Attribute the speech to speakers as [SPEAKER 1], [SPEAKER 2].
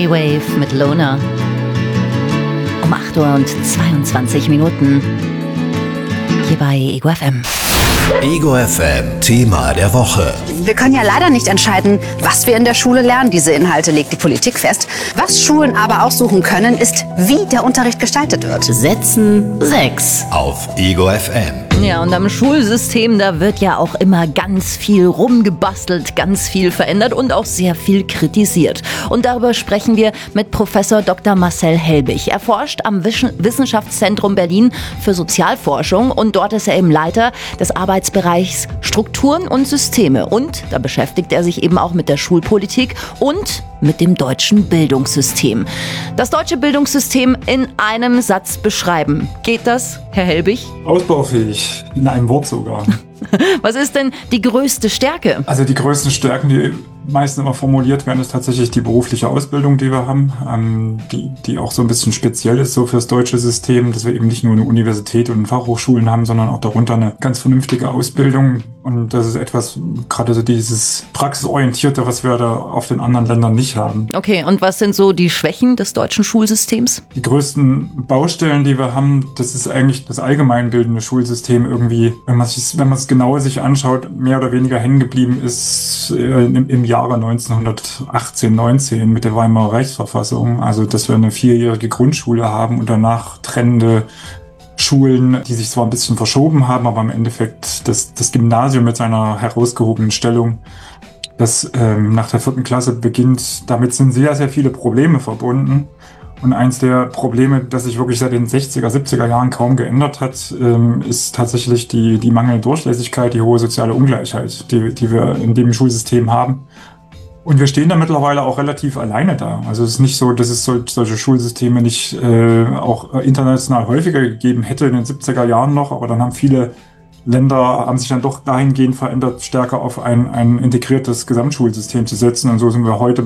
[SPEAKER 1] Wave mit Loner. Um 8 Uhr und 22 Minuten. Hier bei Ego FM.
[SPEAKER 2] Ego FM, Thema der Woche.
[SPEAKER 3] Wir können ja leider nicht entscheiden, was wir in der Schule lernen. Diese Inhalte legt die Politik fest. Was Schulen aber aussuchen können, ist, wie der Unterricht gestaltet wird.
[SPEAKER 1] Setzen 6.
[SPEAKER 2] Auf Ego FM.
[SPEAKER 1] Ja, und am Schulsystem, da wird ja auch immer ganz viel rumgebastelt, ganz viel verändert und auch sehr viel kritisiert. Und darüber sprechen wir mit Professor Dr. Marcel Helbig. Er forscht am Wissenschaftszentrum Berlin für Sozialforschung und dort ist er eben Leiter des Arbeitsbereichs Strukturen und Systeme. Und da beschäftigt er sich eben auch mit der Schulpolitik und mit dem deutschen Bildungssystem. Das deutsche Bildungssystem in einem Satz beschreiben. Geht das, Herr Helbig?
[SPEAKER 4] Ausbaufähig, in einem Wort sogar.
[SPEAKER 1] Was ist denn die größte Stärke?
[SPEAKER 4] Also die größten Stärken, die meistens immer formuliert werden, ist tatsächlich die berufliche Ausbildung, die wir haben, die auch so ein bisschen speziell ist so fürs deutsche System, dass wir eben nicht nur eine Universität und Fachhochschulen haben, sondern auch darunter eine ganz vernünftige Ausbildung. Und das ist etwas, gerade so dieses Praxisorientierte, was wir da auf den anderen Ländern nicht haben. Okay, und was sind so die Schwächen des deutschen Schulsystems? Die größten Baustellen, die wir haben, das ist eigentlich das allgemeinbildende Schulsystem irgendwie, wenn man es genauer sich anschaut, mehr oder weniger hängen geblieben ist im Jahre 1918, 19 mit der Weimarer Reichsverfassung. Also, dass wir eine 4-jährige Grundschule haben und danach trennende Schulen, die sich zwar ein bisschen verschoben haben, aber im Endeffekt das Gymnasium mit seiner herausgehobenen Stellung, das nach der 4. Klasse beginnt, damit sind sehr, sehr viele Probleme verbunden. Und eins der Probleme, das sich wirklich seit den 60er, 70er Jahren kaum geändert hat, ist tatsächlich die mangelnde Durchlässigkeit, die hohe soziale Ungleichheit, die wir in dem Schulsystem haben. Und wir stehen da mittlerweile auch relativ alleine da. Also es ist nicht so, dass es solche Schulsysteme nicht auch international häufiger gegeben hätte in den 70er Jahren noch, aber dann haben viele Länder haben sich dann doch dahingehend verändert, stärker auf ein integriertes Gesamtschulsystem zu setzen. Und so sind wir heute